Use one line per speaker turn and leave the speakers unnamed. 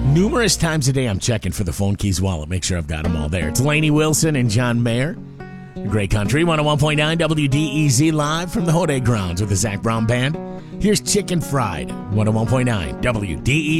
Numerous times a day, I'm checking for the phone keys wallet. Make sure I've got them all there. It's Lainey Wilson and John Mayer. Great Country, 101.9 WDEZ, live from the Hode Grounds with the Zach Brown Band. Here's Chicken Fried, 101.9 WDEZ.